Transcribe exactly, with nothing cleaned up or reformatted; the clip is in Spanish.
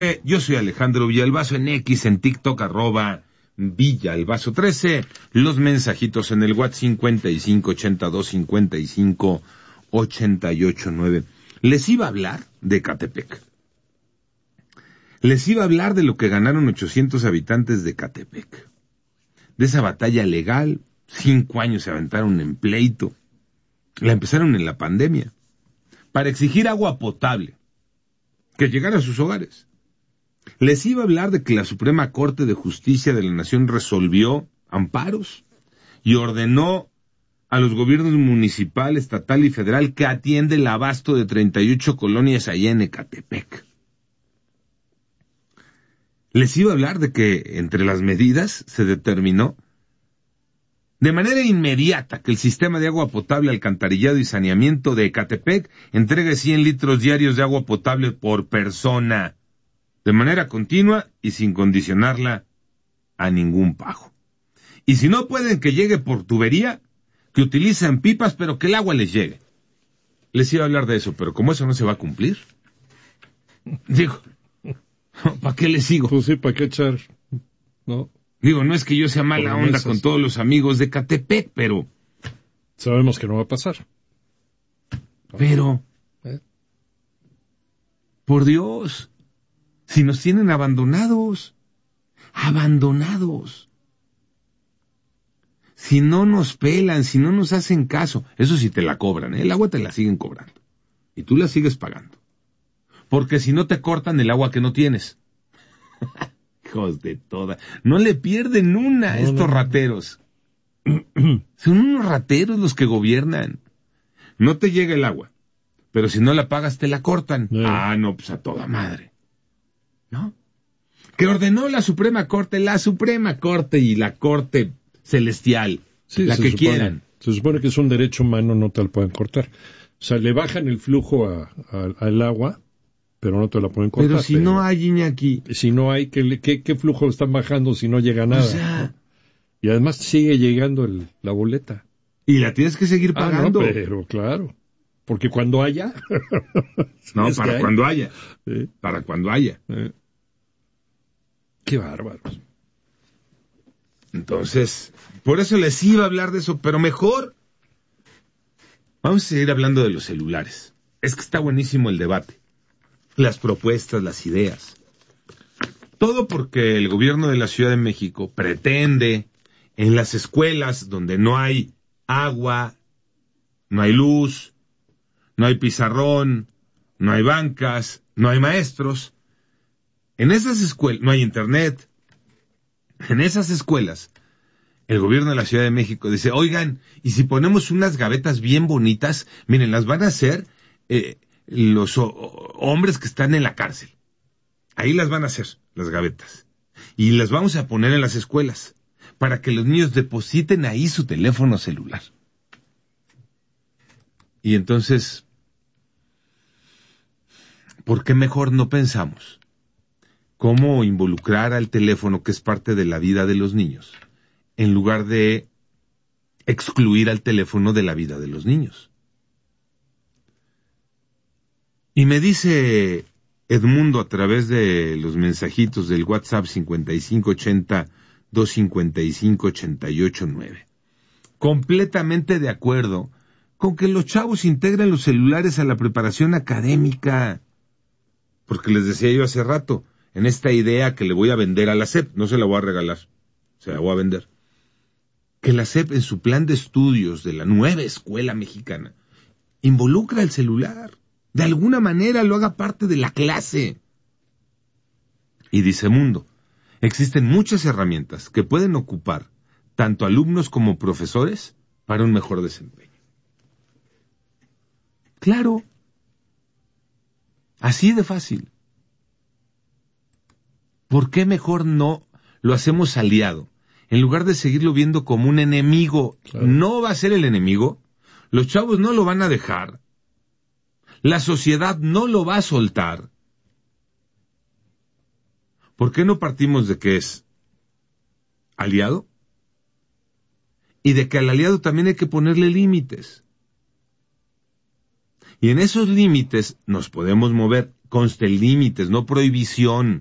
Yo soy Alejandro Villalbazo en X, en TikTok, arroba Villalbazo trece. Los mensajitos en el WhatsApp cincuenta y cinco ochenta y dos cincuenta y cinco ochenta y ocho nueve. Les iba a hablar de Catepec. Les iba a hablar de lo que ganaron ochocientos habitantes de Catepec. De esa batalla legal, cinco años se aventaron en pleito. La empezaron en la pandemia, para exigir agua potable, que llegara a sus hogares. Les iba a hablar de que la Suprema Corte de Justicia de la Nación resolvió amparos y ordenó a los gobiernos municipal, estatal y federal que atiende el abasto de treinta y ocho colonias allá en Ecatepec. Les iba a hablar de que entre las medidas se determinó de manera inmediata que el sistema de agua potable, alcantarillado y saneamiento de Ecatepec entregue cien litros diarios de agua potable por persona, de manera continua y sin condicionarla a ningún pago. Y si no pueden que llegue por tubería, que utilicen pipas, pero que el agua les llegue. Les iba a hablar de eso, pero como eso no se va a cumplir, digo, ¿para qué les sigo? Pues sí, ¿para qué echar? No. Digo, no es que yo sea mala onda con todos los amigos de Catepec, pero... Sabemos que no va a pasar. Pero... ¿Eh? Por Dios, si nos tienen abandonados, abandonados. Si no nos pelan, si no nos hacen caso, eso sí te la cobran, ¿eh? El agua te la siguen cobrando. Y tú la sigues pagando. Porque si no te cortan el agua que no tienes. Hijos de toda. No le pierden una a no, estos no. rateros. Son unos rateros los que gobiernan. No te llega el agua, pero si no la pagas te la cortan. Sí. Ah, no, pues a toda madre. ¿No? Que ordenó la Suprema Corte, la Suprema Corte y la Corte Celestial, sí, la que supone, quieran. Se supone que es un derecho humano, no te lo pueden cortar. O sea, le bajan el flujo a, a, al agua, pero no te la pueden cortar. Pero si pero, no hay Iñaki. Si no hay, ¿qué, qué, qué flujo están bajando si no llega nada? O sea, ¿no? Y además sigue llegando el, la boleta. Y la tienes que seguir pagando. Ah, no, pero claro. Porque cuando haya... no, para cuando haya. ¿Sí? Para cuando haya. ¿Eh? Qué bárbaros. Entonces, por eso les iba a hablar de eso, pero mejor vamos a seguir hablando de los celulares. Es que está buenísimo el debate. Las propuestas, las ideas. Todo porque el gobierno de la Ciudad de México pretende en las escuelas donde no hay agua, no hay luz, no hay pizarrón, no hay bancas, no hay maestros, en esas escuelas, no hay internet, en esas escuelas, el gobierno de la Ciudad de México dice, oigan, y si ponemos unas gavetas bien bonitas, miren, las van a hacer eh, los o, hombres que están en la cárcel. Ahí las van a hacer, las gavetas. Y las vamos a poner en las escuelas, para que los niños depositen ahí su teléfono celular. Y entonces, ¿por qué mejor no pensamos cómo involucrar al teléfono, que es parte de la vida de los niños, en lugar de excluir al teléfono de la vida de los niños? Y me dice Edmundo a través de los mensajitos del WhatsApp cincuenta y cinco ochenta, doscientos cincuenta y cinco, ochenta y ocho nueve. Completamente de acuerdo con que los chavos integren los celulares a la preparación académica. Porque les decía yo hace rato, en esta idea que le voy a vender a la S E P, no se la voy a regalar, se la voy a vender. Que la S E P en su plan de estudios de la nueva escuela mexicana involucra el celular. De alguna manera lo haga parte de la clase. Y dice Mundo, existen muchas herramientas que pueden ocupar tanto alumnos como profesores para un mejor desempeño. Claro. Así de fácil. ¿Por qué mejor no lo hacemos aliado? En lugar de seguirlo viendo como un enemigo. Claro. No va a ser el enemigo. Los chavos no lo van a dejar. La sociedad no lo va a soltar. ¿Por qué no partimos de que es aliado? Y de que al aliado también hay que ponerle límites. Y en esos límites nos podemos mover conste límites, no prohibición.